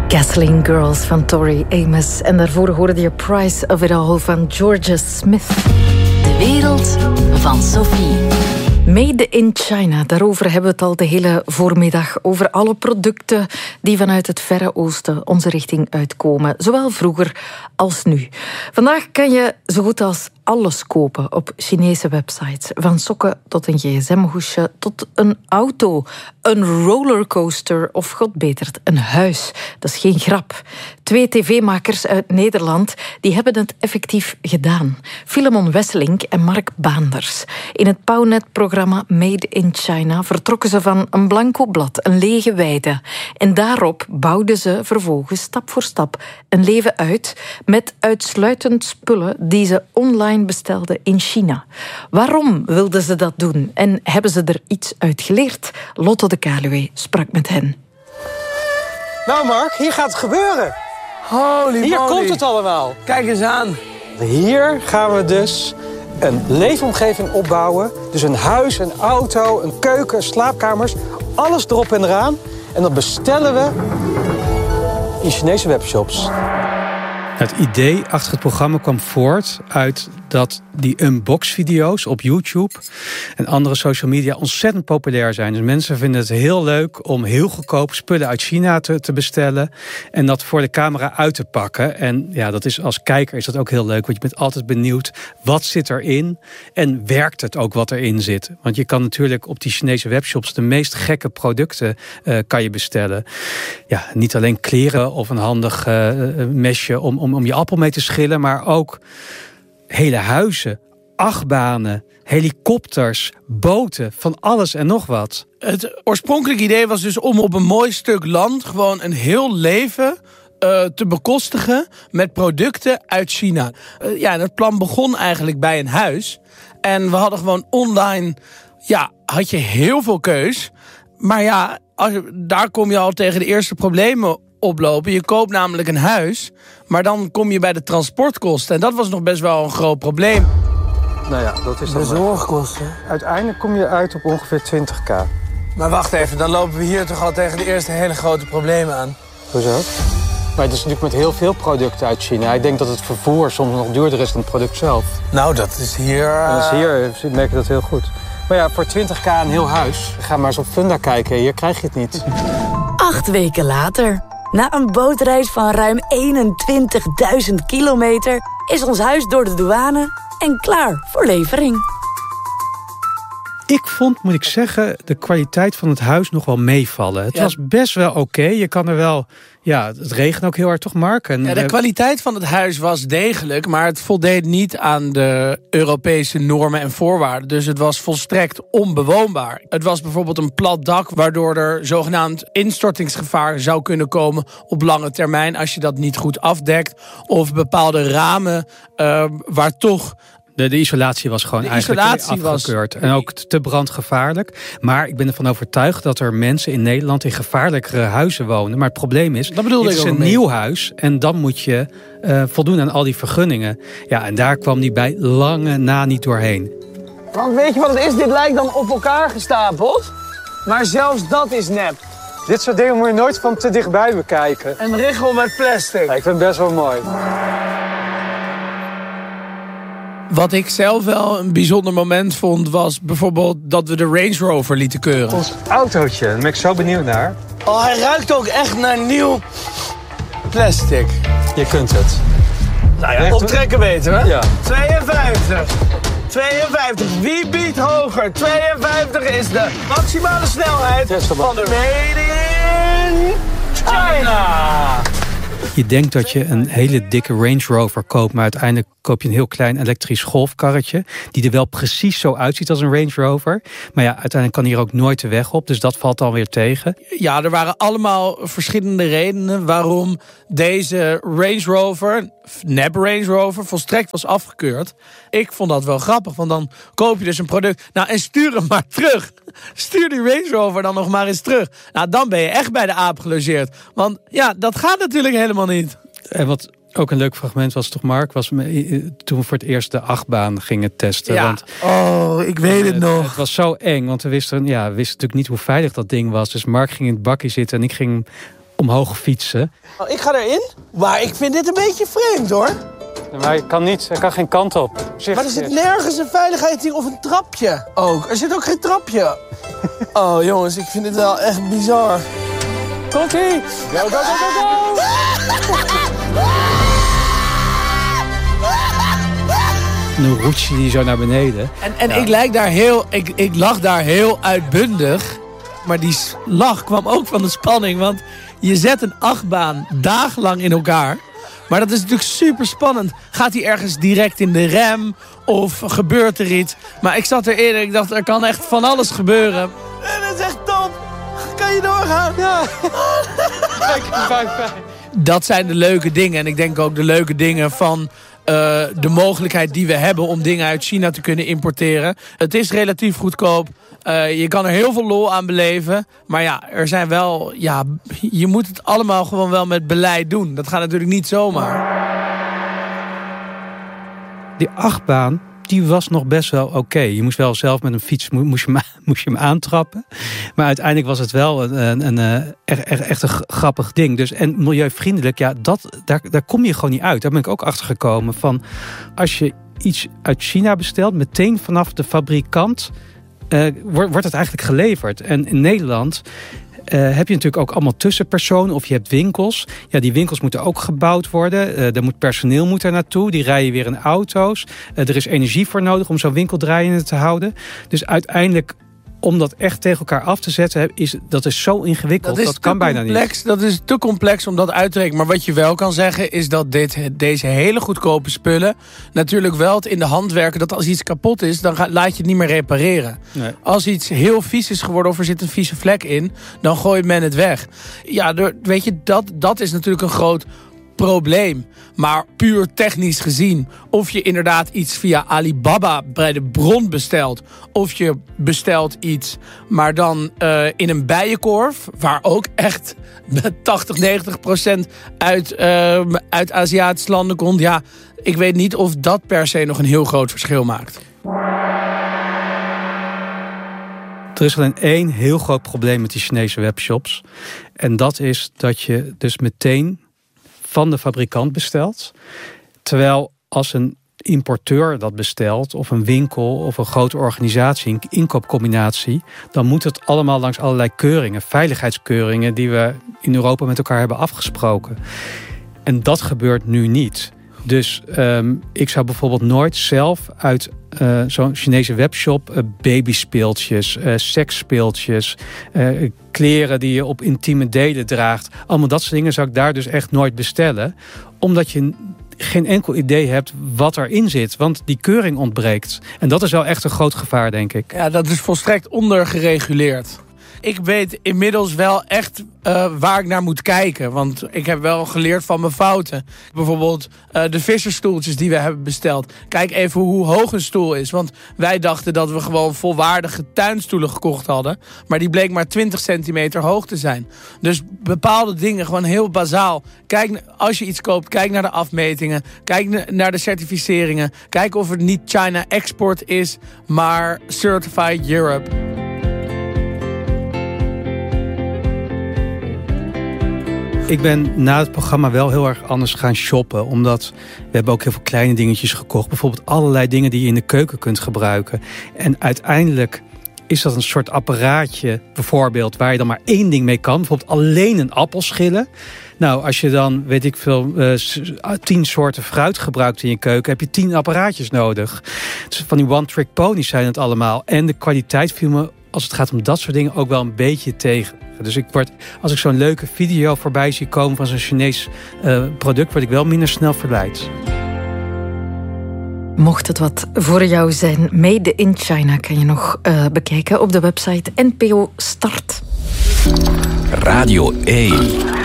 Gasoline Girls van Tori Amos. En daarvoor hoorde je Price of It All van Georgia Smith. De wereld van Sophie. Made in China, daarover hebben we het al de hele voormiddag. Over alle producten die vanuit het Verre Oosten onze richting uitkomen. Zowel vroeger als nu. Vandaag kan je zo goed als alles kopen op Chinese websites. Van sokken tot een gsm-hoesje tot een auto, een rollercoaster of god betert, een huis. Dat is geen grap. 2 tv-makers uit Nederland die hebben het effectief gedaan. Filemon Wesselink en Mark Baanders. In het Pownet-programma Made in China vertrokken ze van een blanco blad, een lege weide. En daarop bouwden ze vervolgens stap voor stap een leven uit met uitsluitend spullen die ze online bestelden in China. Waarom wilden ze dat doen? En hebben ze er iets uit geleerd? Lotte de Kaluwe sprak met hen. Nou Mark, hier gaat het gebeuren. Holy Hier moly. komt het allemaal. Kijk eens aan. Hier gaan we dus een leefomgeving opbouwen. Dus een huis, een auto, een keuken, slaapkamers. Alles erop en eraan. En dat bestellen we in Chinese webshops. Het idee achter het programma kwam voort uit dat die unbox-video's op YouTube en andere social media ontzettend populair zijn. Dus mensen vinden het heel leuk om heel goedkoop spullen uit China te bestellen en dat voor de camera uit te pakken. En ja, dat is als kijker is dat ook heel leuk, want je bent altijd benieuwd wat zit erin en werkt het ook wat erin zit. Want je kan natuurlijk op die Chinese webshops de meest gekke producten kan je bestellen. Ja, niet alleen kleren of een handig mesje om je appel mee te schillen, maar ook hele huizen, achtbanen, helikopters, boten, van alles en nog wat. Het oorspronkelijke idee was dus om op een mooi stuk land gewoon een heel leven te bekostigen met producten uit China. En het plan begon eigenlijk bij een huis. En we hadden gewoon online, had je heel veel keus. Maar ja, daar kom je al tegen de eerste problemen oplopen. Je koopt namelijk een huis, maar dan kom je bij de transportkosten. En dat was nog best wel een groot probleem. Nou ja, dat is dan De zorgkosten. Uiteindelijk kom je uit op ongeveer 20.000. Maar wacht even, dan lopen we hier toch al tegen de eerste hele grote problemen aan. Hoezo? Maar het is natuurlijk met heel veel producten uit China. Ik denk dat het vervoer soms nog duurder is dan het product zelf. Nou, dat is hier... En dus hier merk je dat heel goed. Maar ja, voor 20.000 een heel huis. Ga maar eens op Funda kijken, hier krijg je het niet. 8 weken later, na een bootreis van ruim 21.000 kilometer, is ons huis door de douane en klaar voor levering. Ik vond, moet ik zeggen, de kwaliteit van het huis nog wel meevallen. Het was best wel oké. Je kan er wel... Ja, het regent ook heel hard, toch Mark? En de kwaliteit van het huis was degelijk, maar het voldeed niet aan de Europese normen en voorwaarden. Dus het was volstrekt onbewoonbaar. Het was bijvoorbeeld een plat dak, waardoor er zogenaamd instortingsgevaar zou kunnen komen op lange termijn als je dat niet goed afdekt. Of bepaalde ramen waar toch... De isolatie was gewoon eigenlijk afgekeurd. En ook te brandgevaarlijk. Maar ik ben ervan overtuigd dat er mensen in Nederland in gevaarlijkere huizen wonen. Maar het probleem is, het is een nieuw huis. En dan moet je voldoen aan al die vergunningen. Ja, en daar kwam die bij lange na niet doorheen. Want weet je wat het is? Dit lijkt dan op elkaar gestapeld. Maar zelfs dat is nep. Dit soort dingen moet je nooit van te dichtbij bekijken. Een richel met plastic. Ja, ik vind het best wel mooi. Wat ik zelf wel een bijzonder moment vond, was bijvoorbeeld dat we de Range Rover lieten keuren. Ons autootje, daar ben ik zo benieuwd naar. Oh, hij ruikt ook echt naar nieuw plastic. Je kunt het. Nou ja, optrekken weten we. Ja. 52. Wie biedt hoger? 52 is de maximale snelheid van de Made in China. Je denkt dat je een hele dikke Range Rover koopt, maar uiteindelijk koop je een heel klein elektrisch golfkarretje, die er wel precies zo uitziet als een Range Rover. Maar ja, uiteindelijk kan hier ook nooit de weg op, dus dat valt dan weer tegen. Ja, er waren allemaal verschillende redenen waarom deze Range Rover, nep Range Rover, volstrekt was afgekeurd. Ik vond dat wel grappig, want dan koop je dus een product. Nou, en stuur hem maar terug. Stuur die Range Rover dan nog maar eens terug. Nou, dan ben je echt bij de aap gelogeerd. Want ja, dat gaat natuurlijk helemaal niet. En wat ook een leuk fragment was toch, Mark, was toen we voor het eerst de achtbaan gingen testen. Ja. Want, ik weet het nog. Het was zo eng, want we wisten natuurlijk niet hoe veilig dat ding was. Dus Mark ging in het bakje zitten en ik ging omhoog fietsen. Ik ga erin, maar ik vind dit een beetje vreemd, hoor. Maar je kan niet, er kan geen kant op. Maar er zit nergens een veiligheidsding of een trapje ook. Er zit ook geen trapje. Oh, jongens, ik vind dit wel echt bizar. Komt-ie! Go, go, go, go, go! Nu roets je die zo naar beneden. En ik lag daar heel uitbundig. Maar die lach kwam ook van de spanning. Want je zet een achtbaan dagenlang in elkaar. Maar dat is natuurlijk super spannend. Gaat hij ergens direct in de rem? Of gebeurt er iets? Maar ik zat erin en ik dacht, er kan echt van alles gebeuren. En dat is echt top. Kan je doorgaan? Ja. Dat zijn de leuke dingen. En ik denk ook de leuke dingen van de mogelijkheid die we hebben om dingen uit China te kunnen importeren. Het is relatief goedkoop. Je kan er heel veel lol aan beleven. Maar ja, er zijn wel... Ja, je moet het allemaal gewoon wel met beleid doen. Dat gaat natuurlijk niet zomaar. Die achtbaan, die was nog best wel oké. Je moest wel zelf met een fiets moest je hem aantrappen. Maar uiteindelijk was het wel echt een grappig ding. Dus, en milieuvriendelijk, ja, daar kom je gewoon niet uit. Daar ben ik ook achter gekomen van... Als je iets uit China bestelt, meteen vanaf de fabrikant... wordt het eigenlijk geleverd. En in Nederland heb je natuurlijk ook allemaal tussenpersonen of je hebt winkels. Ja, die winkels moeten ook gebouwd worden. Er moet personeel naartoe. Die rijden weer in auto's. Er is energie voor nodig om zo'n winkel draaiende te houden. Dus uiteindelijk, om dat echt tegen elkaar af te zetten, dat is zo ingewikkeld. Dat kan bijna niet. Dat is te complex om dat uit te rekenen. Maar wat je wel kan zeggen is dat deze hele goedkope spullen natuurlijk wel het in de hand werken dat als iets kapot is, dan laat je het niet meer repareren. Nee. Als iets heel vies is geworden of er zit een vieze vlek in, dan gooit men het weg. Ja, weet je, dat is natuurlijk een groot probleem. Maar puur technisch gezien, of je inderdaad iets via Alibaba bij de bron bestelt, of je bestelt iets, maar dan in een bijenkorf, waar ook echt 80-90% uit Aziatische landen komt. Ja, ik weet niet of dat per se nog een heel groot verschil maakt. Er is alleen één heel groot probleem met die Chinese webshops. En dat is dat je dus meteen van de fabrikant bestelt. Terwijl als een importeur dat bestelt, of een winkel of een grote organisatie, een inkoopcombinatie, dan moet het allemaal langs allerlei keuringen, veiligheidskeuringen die we in Europa met elkaar hebben afgesproken. En dat gebeurt nu niet. Dus ik zou bijvoorbeeld nooit zelf uit zo'n Chinese webshop babyspeeltjes, seksspeeltjes, kleren die je op intieme delen draagt. Allemaal dat soort dingen zou ik daar dus echt nooit bestellen. Omdat je geen enkel idee hebt wat erin zit. Want die keuring ontbreekt. En dat is wel echt een groot gevaar, denk ik. Ja, dat is volstrekt ondergereguleerd. Ik weet inmiddels wel echt waar ik naar moet kijken. Want ik heb wel geleerd van mijn fouten. Bijvoorbeeld de visserstoeltjes die we hebben besteld. Kijk even hoe hoog een stoel is. Want wij dachten dat we gewoon volwaardige tuinstoelen gekocht hadden. Maar die bleek maar 20 centimeter hoog te zijn. Dus bepaalde dingen, gewoon heel bazaal. Kijk, als je iets koopt, kijk naar de afmetingen. Kijk naar de certificeringen. Kijk of het niet China Export is, maar Certified Europe. Ik ben na het programma wel heel erg anders gaan shoppen. Omdat we hebben ook heel veel kleine dingetjes gekocht. Bijvoorbeeld allerlei dingen die je in de keuken kunt gebruiken. En uiteindelijk is dat een soort apparaatje bijvoorbeeld waar je dan maar één ding mee kan. Bijvoorbeeld alleen een appel schillen. Nou, als je dan, weet ik veel, 10 soorten fruit gebruikt in je keuken, heb je 10 apparaatjes nodig. Dus van die one-trick ponies zijn het allemaal. En de kwaliteit viel me, als het gaat om dat soort dingen, ook wel een beetje tegen. Dus als ik zo'n leuke video voorbij zie komen van zo'n Chinees product, word ik wel minder snel verleid. Mocht het wat voor jou zijn, Made in China kan je nog bekijken op de website NPO Start. Radio 1.